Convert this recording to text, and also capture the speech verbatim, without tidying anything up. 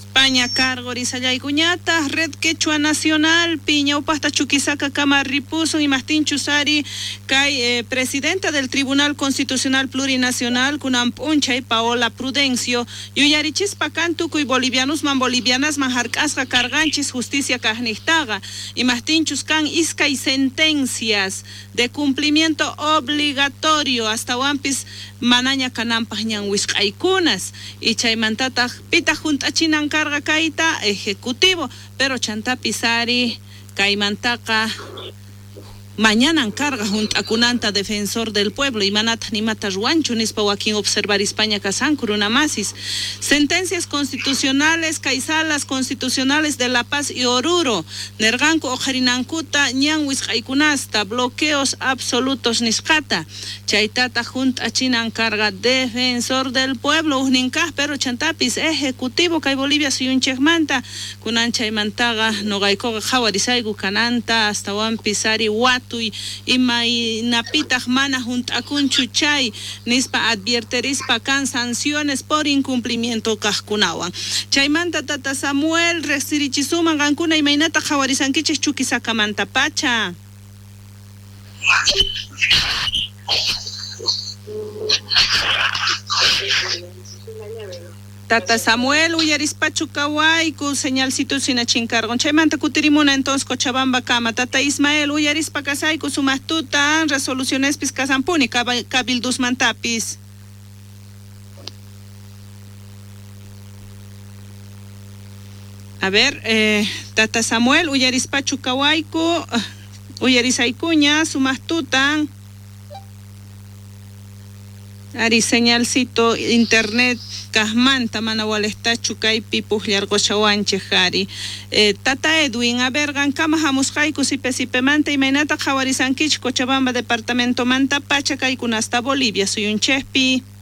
España cargo risayaykuñata Red Quechua Nacional Piñaupasta Chuquisaca Kama Ripuso y Martín Chusari Kay eh, presidenta del Tribunal Constitucional Plurinacional Kunan Punchay Paola Prudencio Yuyarichispa Cantuco y bolivianos man bolivianas manjarcasca carganchis justicia cajnistaga y Martín Chuscan isca y sentencias de cumplimiento obligatorio hasta Wampis Manaña Canampas ñan Huiscaycunas y Chaymantata Pita Junta Chinan carga kaita ejecutivo, pero Chanta Pisari Caimantaka mañana encarga junto a Cunanta defensor del pueblo y manata ni mata ruancho nispa wakin observar España casan masis sentencias constitucionales caisalas constitucionales de La Paz y Oruro nerganco ojarinankuta ñan wisqaykunasta bloqueos absolutos nisqata chaitata junto a China encarga defensor del pueblo uninka pero chantapis ejecutivo kay Bolivia suyunchekmanta kunan chaymantaga nogaikoga jawarisaygu kananta hasta wan pisari wat y napita mana junto a Cunchuchay nispa advierterispa can sanciones por incumplimiento cascunawan. Chaymanta tata Samuel resirichisuman gancuna y mainata jawarisanquiches Chuquisaca manta pacha. Tata Samuel uyarispa Chucawaiku señalcito sinachincargon chaymanta kutirimuna entonces Cochabamba Kama Tata Ismael uyarispa kasayku sumastuta resoluciones piscasampuni cabildus mantapis. A ver, eh, Tata Samuel uyarispa Chucawaiku uyarisaykuña sumastuta Ari señalcito internet Casmanta manawalesta chukay pipujliar gochawanche jari. Eh, Tata Edwin, a ver, gankama jamusjaiku sipe sipe manta y mainata jawarisankich Cochabamba departamento manta pacha kaikunasta Bolivia, soy un chespi.